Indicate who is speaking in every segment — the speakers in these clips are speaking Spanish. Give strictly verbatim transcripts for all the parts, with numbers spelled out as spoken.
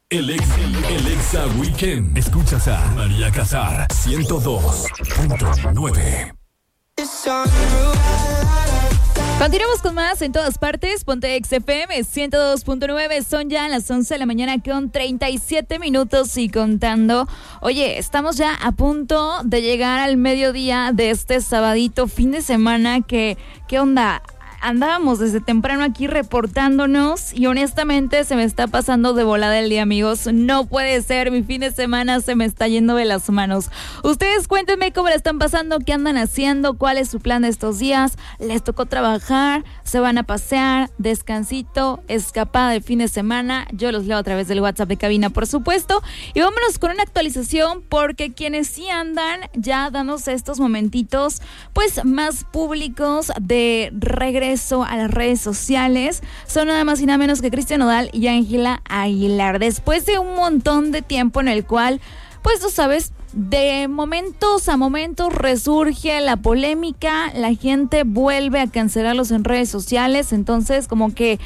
Speaker 1: El ex, el Exa Weekend. Escuchas a María Casar, ciento dos punto nueve.
Speaker 2: Continuamos con más en todas partes. Ponte X F M ciento dos punto nueve. Son ya las once de la mañana con treinta y siete minutos y contando. Oye, estamos ya a punto de llegar al mediodía de este sabadito, fin de semana. Que, ¿Qué onda? Andábamos desde temprano aquí reportándonos y honestamente se me está pasando de volada el día, amigos. No puede ser, mi fin de semana se me está yendo de las manos. Ustedes cuéntenme cómo la están pasando, qué andan haciendo, cuál es su plan de estos días. ¿Les tocó trabajar? ¿Se van a pasear? ¿Descansito? ¿Escapada de fin de semana? Yo los leo a través del WhatsApp de cabina, por supuesto. Y vámonos con una actualización porque quienes sí andan ya dándose estos momentitos pues más públicos de regreso a las redes sociales son nada más y nada menos que Cristian Nodal y Ángela Aguilar. Después de un montón de tiempo en el cual, pues tú sabes, de momentos a momentos resurge la polémica, la gente vuelve a cancelarlos en redes sociales, entonces como que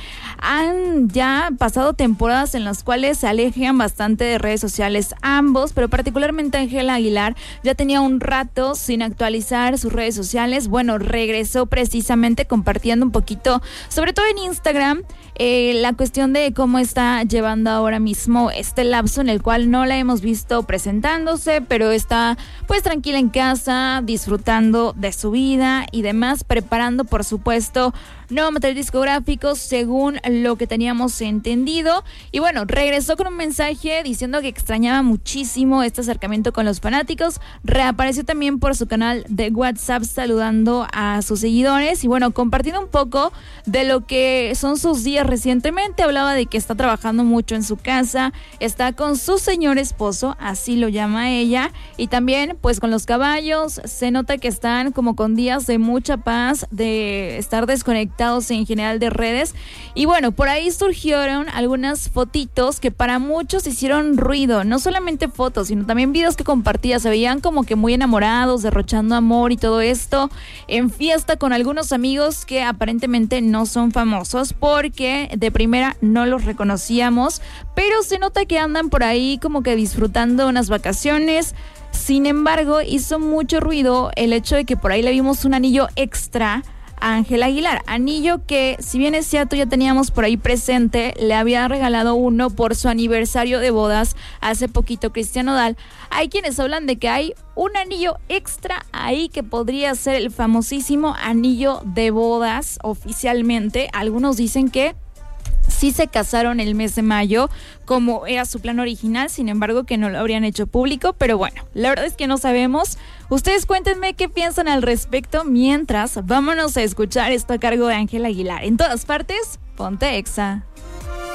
Speaker 2: han ya pasado temporadas en las cuales se alejan bastante de redes sociales ambos, pero particularmente Ángela Aguilar ya tenía un rato sin actualizar sus redes sociales. Bueno, regresó precisamente compartiendo un poquito, sobre todo en Instagram, eh, la cuestión de cómo está llevando ahora mismo este lapso en el cual no la hemos visto presentándose, pero está pues tranquila en casa, disfrutando de su vida y demás, preparando por supuesto nuevo material discográfico según lo que teníamos entendido. Y bueno, regresó con un mensaje diciendo que extrañaba muchísimo este acercamiento con los fanáticos. Reapareció también por su canal de WhatsApp saludando a sus seguidores y bueno, compartiendo un poco de lo que son sus días recientemente. Hablaba de que está trabajando mucho en su casa, está con su señor esposo, así lo llama ella, y también pues con los caballos. Se nota que están como con días de mucha paz, de estar desconectados en general de redes. Y bueno, por ahí surgieron algunas fotitos que para muchos hicieron ruido, no solamente fotos, sino también videos que compartía. Se veían como que muy enamorados, derrochando amor y todo esto en fiesta con algunos amigos que aparentemente no son famosos, porque de primera no los reconocíamos, pero se nota que andan por ahí como que disfrutando unas vacaciones. Sin embargo, hizo mucho ruido el hecho de que por ahí le vimos un anillo extra a Ángela Aguilar, anillo que si bien es cierto ya teníamos por ahí presente, le había regalado uno por su aniversario de bodas hace poquito Cristian Nodal. Hay quienes hablan de que hay un anillo extra ahí que podría ser el famosísimo anillo de bodas oficialmente. Algunos dicen que sí se casaron el mes de mayo, como era su plan original, sin embargo que no lo habrían hecho público, pero bueno, la verdad es que no sabemos. Ustedes cuéntenme qué piensan al respecto, mientras vámonos a escuchar esto a cargo de Ángela Aguilar. En todas partes, ponte Exa.